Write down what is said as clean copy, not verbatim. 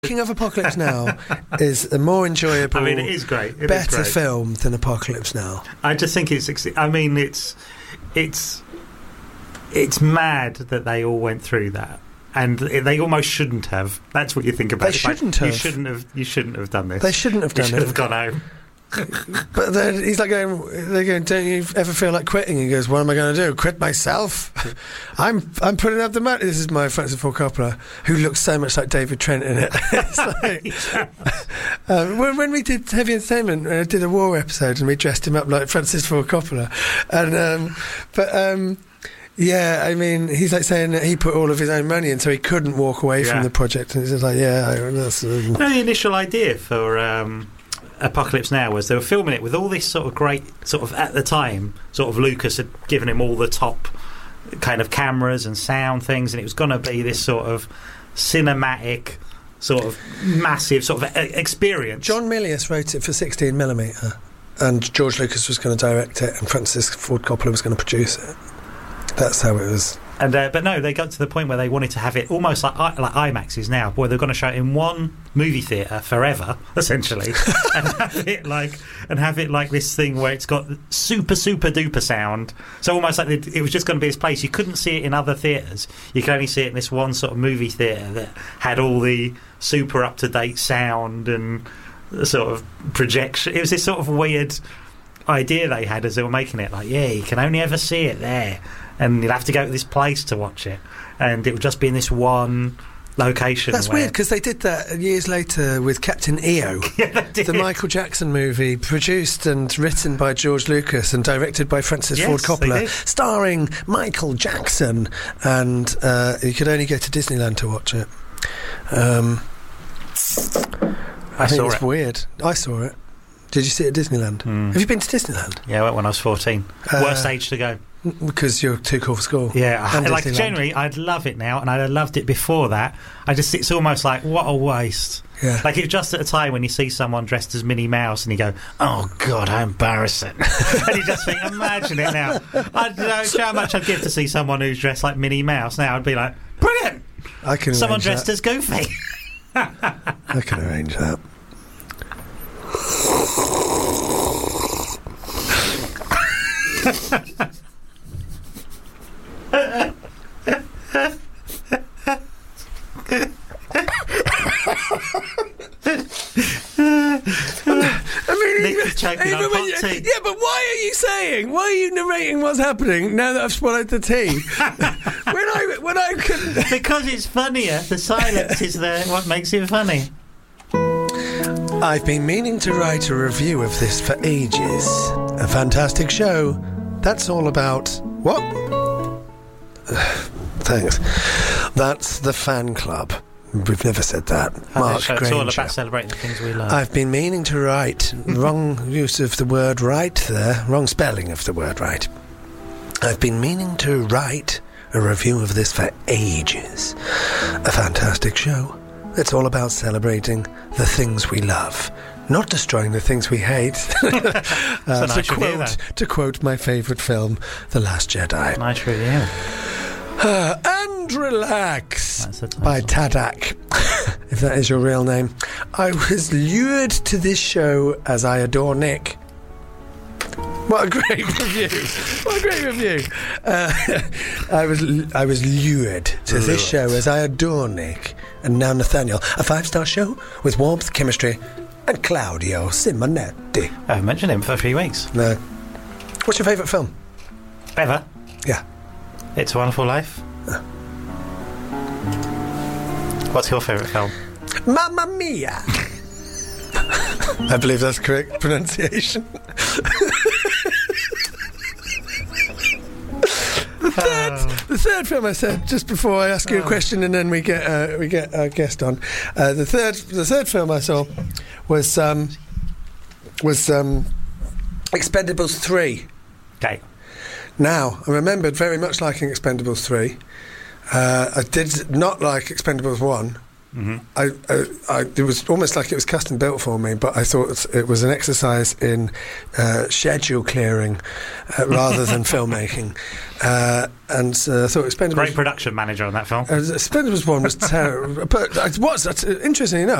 King of Apocalypse Now is a more enjoyable, I mean, it is great. better film than Apocalypse Now. I just think it's mad that they all went through that, and they almost shouldn't have. That's what you think about. They shouldn't have. You shouldn't have done this. They shouldn't have done it. You should have gone home. But then he's like they're going, don't you ever feel like quitting? He goes, what am I going to do? Quit myself? I'm putting up the money. This is my Francis Ford Coppola, who looks so much like David Trent in it. It's like, when we did Heavy Entertainment, I did a war episode, and we dressed him up like Francis Ford Coppola. And yeah, I mean, he's like saying that he put all of his own money in, so he couldn't walk away from the project. And he's just like, that's... the initial idea for Apocalypse Now was they were filming it with all this sort of great, sort of, at the time, sort of Lucas had given him all the top kind of cameras and sound things, and it was going to be this sort of cinematic, sort of massive sort of experience. John Milius wrote it for 16mm, and George Lucas was going to direct it, and Francis Ford Coppola was going to produce it. That's how it was. And but no, they got to the point where they wanted to have it almost like IMAX is now. Boy, they're going to show it in one movie theatre forever, essentially, and have it like this thing where it's got super duper sound. So almost like it was just going to be this place. You couldn't see it in other theatres. You could only see it in this one sort of movie theatre that had all the super up to date sound and sort of projection. It was this sort of weird idea they had as they were making it. Like, you can only ever see it there, and you'll have to go to this place to watch it, and it would just be in this one location. That's weird, because they did that years later with Captain EO. Yeah, they did. The Michael Jackson movie, produced and written by George Lucas and directed by Francis Ford Coppola, starring Michael Jackson, and you could only go to Disneyland to watch it. I think it's weird. I saw it. Did you see it at Disneyland? Have you been to Disneyland? Yeah, I went when I was 14. Worst age to go. Because you're too cool for school. Yeah, like generally, I'd love it now, and I'd have loved it before that. It's almost like, what a waste. Yeah. Like, it's just at a time when you see someone dressed as Minnie Mouse and you go, oh God, how embarrassing. And you just think, imagine it now. I don't know how much I'd give to see someone who's dressed like Minnie Mouse now. I'd be like, brilliant. I can someone dressed as Goofy. I can arrange that. But why are you narrating what's happening now that I've swallowed the tea? when I couldn't... Because it's funnier. The silence is there. What makes it funny? I've been meaning to write a review of this for ages. A fantastic show. That's all about... What? Thanks. That's the fan club. We've never said that. Mark Granger. It's all about celebrating the things we love. I've been meaning to write... Wrong use of the word right there. Wrong spelling of the word right. I've been meaning to write a review of this for ages. A fantastic show. It's all about celebrating the things we love, not destroying the things we hate. To quote my favourite film, The Last Jedi. Nice review. And Relax by Tadak, if that is your real name. I was lured to this show as I adore Nick. What a great review! What a great review! I was lured to this show as I adore Nick, and now Nathaniel. A 5-star show with warmth, chemistry, and Claudio Simonetti. I haven't mentioned him for 3 weeks. No. What's your favourite film? Ever? Yeah. It's a Wonderful Life. What's your favourite film? Mamma Mia! I believe that's correct pronunciation. The third film I said just before I ask you a question, and then we get our guest on. The third film I saw was Expendables 3. Okay. Now I remembered very much liking Expendables 3. I did not like Expendables 1. it was almost like it was custom built for me, but I thought it was an exercise in schedule clearing rather than filmmaking. And I thought Expendables... Great production manager on that film. Expendables 1 was terrible. But interestingly enough,